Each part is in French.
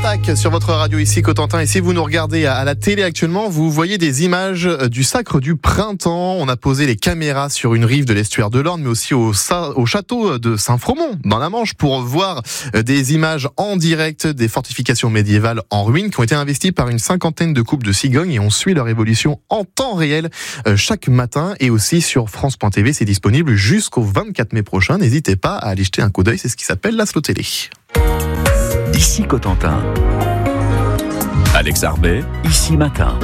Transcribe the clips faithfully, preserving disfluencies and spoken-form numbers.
Attaque sur votre radio ici Cotentin. Et si vous nous regardez à la télé actuellement, vous voyez des images du sacre du printemps. On a posé les caméras sur une rive de l'estuaire de l'Orne, mais aussi au, au château de Saint-Fromont, dans la Manche, pour voir des images en direct des fortifications médiévales en ruine qui ont été investies par une cinquantaine de couples de cigognes, et on suit leur évolution en temps réel chaque matin. Et aussi sur France point T V, c'est disponible jusqu'au vingt-quatre mai prochain. N'hésitez pas à aller jeter un coup d'œil, c'est ce qui s'appelle la Slow Télé. Ici Cotentin. Alex Arbet, ici Matin.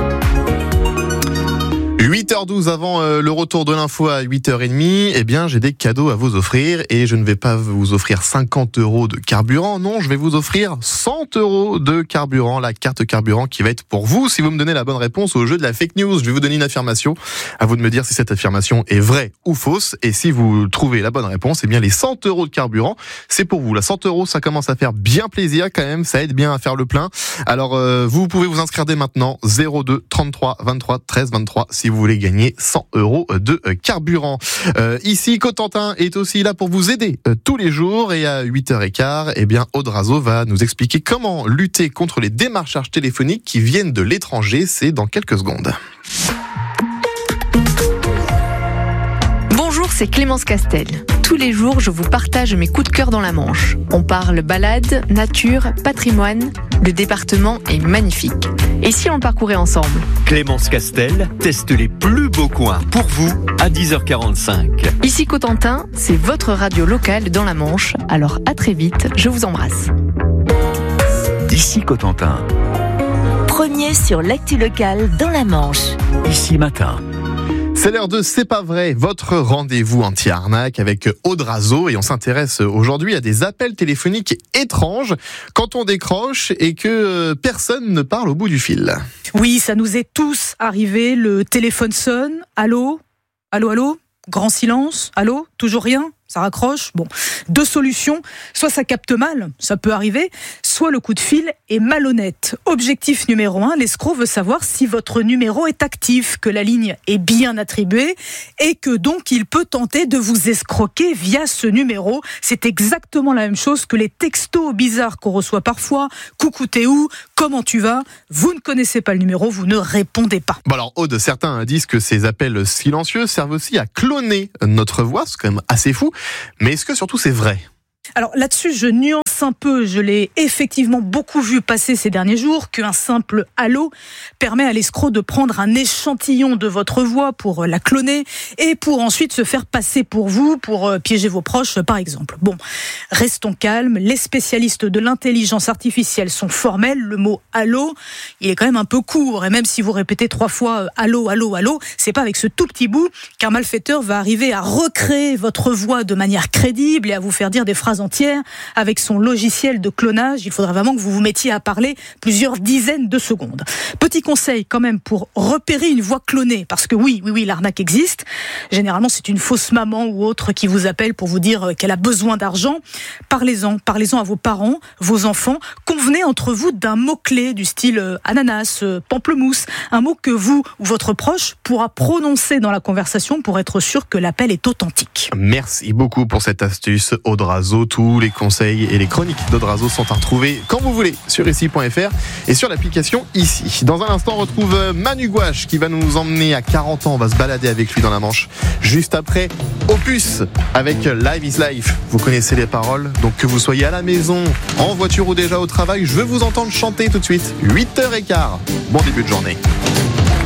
huit heures douze avant le retour de l'info à huit heures trente, eh bien, j'ai des cadeaux à vous offrir et je ne vais pas vous offrir cinquante euros de carburant. Non, je vais vous offrir cent euros de carburant, la carte carburant qui va être pour vous si vous me donnez la bonne réponse au jeu de la fake news. Je vais vous donner une affirmation. À vous de me dire si cette affirmation est vraie ou fausse. Et si vous trouvez la bonne réponse, eh bien, les cent euros de carburant, c'est pour vous. La cent euros, ça commence à faire bien plaisir quand même. Ça aide bien à faire le plein. Alors, euh, vous pouvez vous inscrire dès maintenant. zéro deux trente-trois vingt-trois treize vingt-trois si vous voulez gagner cent euros de carburant. Euh, ici, Cotentin est aussi là pour vous aider euh, tous les jours, et à huit heures quinze, eh bien, Aude Razo va nous expliquer comment lutter contre les démarchages téléphoniques qui viennent de l'étranger. C'est dans quelques secondes. Bonjour, c'est Clémence Castel. Tous les jours, je vous partage mes coups de cœur dans la Manche. On parle balade, nature, patrimoine. Le département est magnifique. Et si on le parcourait ensemble ? Clémence Castel teste les plus beaux coins pour vous à dix heures quarante-cinq. Ici Cotentin, c'est votre radio locale dans la Manche. Alors à très vite, je vous embrasse. Ici Cotentin. Premier sur l'actu locale dans la Manche. Ici Matin. C'est l'heure de C'est pas vrai, votre rendez-vous anti-arnaque avec Aude Razo, et on s'intéresse aujourd'hui à des appels téléphoniques étranges quand on décroche et que personne ne parle au bout du fil. Oui, ça nous est tous arrivé, le téléphone sonne, allô, allô, allô, grand silence, allô, toujours rien, ça raccroche. Bon, deux solutions, soit ça capte mal, ça peut arriver, soit le coup de fil est malhonnête. Objectif numéro un, l'escroc veut savoir si votre numéro est actif, que la ligne est bien attribuée et que donc il peut tenter de vous escroquer via ce numéro. C'est exactement la même chose que les textos bizarres qu'on reçoit parfois. Coucou, t'es où ? Comment tu vas ? Vous ne connaissez pas le numéro, vous ne répondez pas. Bon alors Aude, certains disent que ces appels silencieux servent aussi à cloner notre voix, c'est quand même assez fou. Mais est-ce que surtout c'est vrai ? Alors là-dessus, je nuance un peu, je l'ai effectivement beaucoup vu passer ces derniers jours, qu'un simple « allô » permet à l'escroc de prendre un échantillon de votre voix pour la cloner et pour ensuite se faire passer pour vous, pour piéger vos proches par exemple. Bon, restons calmes, les spécialistes de l'intelligence artificielle sont formels, le mot « allô », il est quand même un peu court, et même si vous répétez trois fois « allô, allô, allô », c'est pas avec ce tout petit bout qu'un malfaiteur va arriver à recréer votre voix de manière crédible et à vous faire dire des phrases entière avec son logiciel de clonage. Il faudrait vraiment que vous vous mettiez à parler plusieurs dizaines de secondes. Petit conseil quand même pour repérer une voix clonée, parce que oui, oui, oui, l'arnaque existe. Généralement, c'est une fausse maman ou autre qui vous appelle pour vous dire qu'elle a besoin d'argent. Parlez-en, parlez-en à vos parents, vos enfants. Convenez entre vous d'un mot-clé du style ananas, pamplemousse, un mot que vous ou votre proche pourra prononcer dans la conversation pour être sûr que l'appel est authentique. Merci beaucoup pour cette astuce, Aude Razo. Tous les conseils et les chroniques d'Aude Razo sont à retrouver quand vous voulez sur ici point f r et sur l'application Ici. Dans un instant, on retrouve Manu Gouache qui va nous emmener à quarante ans. On va se balader avec lui dans la Manche. Juste après, Opus avec Live is Life. Vous connaissez les paroles, donc que vous soyez à la maison, en voiture ou déjà au travail, je veux vous entendre chanter tout de suite. huit heures quinze. Bon début de journée.